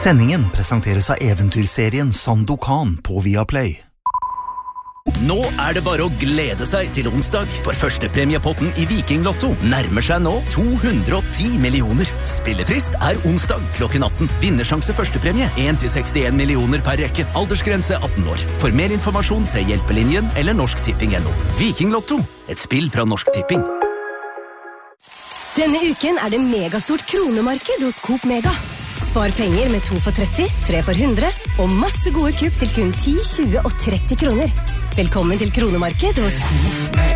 Sendingen presenteres av eventyrserien Sandokan på Viaplay. Nå det bare å glede seg til onsdag, for førstepremiepotten i Viking Lotto nærmer seg nå 210 millioner. Spillefrist onsdag klokken 18. Vinnersjanse førstepremie 1-61 millioner per rekke. Aldersgrense 18 år. For mer informasjon se Hjelpelinjen eller norsktipping.no. Viking Lotto, et spill fra Norsk Tipping. Denne uken det megastort kronemarked hos Coop Mega. Spar penger med 2 for 30, 3 for 100 og masse gode kupp til kun 10, 20 og 30 kroner. Velkommen til kronemarked hos